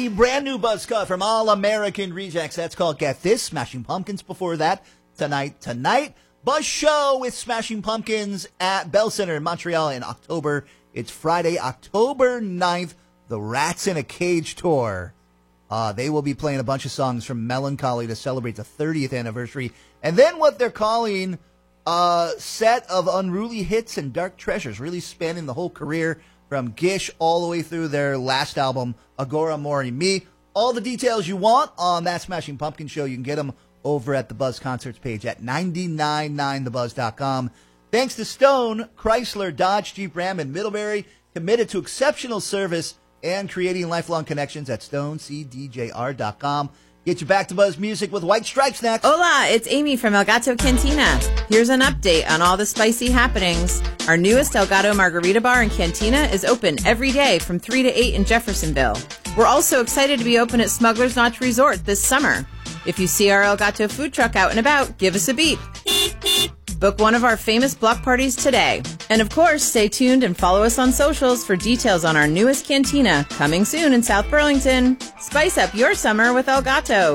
a brand new buzz cut from All American Rejects. That's called Get This. Smashing Pumpkins before that. Tonight. Buzz show with Smashing Pumpkins at Bell Center in Montreal in October. It's Friday, October 9th. The Rats in a Cage tour. They will be playing a bunch of songs from Melancholy to celebrate the 30th anniversary. And then what they're calling a set of unruly hits and dark treasures, really spanning the whole career from Gish all the way through their last album, Agora Mori Me. All the details you want on that Smashing Pumpkin show, you can get them over at the Buzz Concerts page at 999thebuzz.com. Thanks to Stone, Chrysler, Dodge, Jeep, Ram, and Middlebury, committed to exceptional service and creating lifelong connections at stonecdjr.com. Get you back to Buzz Music with White Stripes next. Hola, it's Amy from El Gato Cantina. Here's an update on all the spicy happenings. Our newest El Gato Margarita Bar and Cantina is open every day from 3 to 8 in Jeffersonville. We're also excited to be open at Smuggler's Notch Resort this summer. If you see our El Gato food truck out and about, give us a beep. Book one of our famous block parties today. And of course, stay tuned and follow us on socials for details on our newest cantina, coming soon in South Burlington. Spice up your summer with El Gato.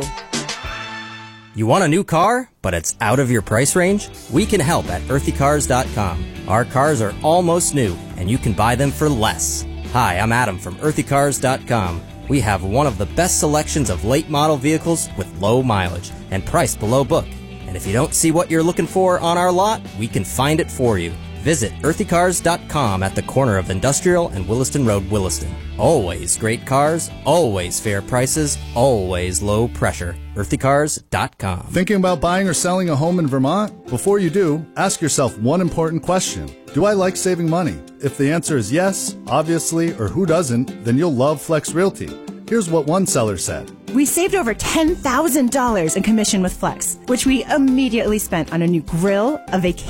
You want a new car, but it's out of your price range? We can help at earthycars.com. Our cars are almost new, and you can buy them for less. Hi, I'm Adam from earthycars.com. We have one of the best selections of late model vehicles with low mileage and priced below book. And if you don't see what you're looking for on our lot, we can find it for you. Visit earthycars.com at the corner of Industrial and Williston Road, Williston. Always great cars, always fair prices, always low pressure. earthycars.com. Thinking about buying or selling a home in Vermont? Before you do, ask yourself one important question. Do I like saving money? If the answer is yes, obviously, or who doesn't, then you'll love Flex Realty. Here's what one seller said. We saved over $10,000 in commission with Flex, which we immediately spent on a new grill, a vacation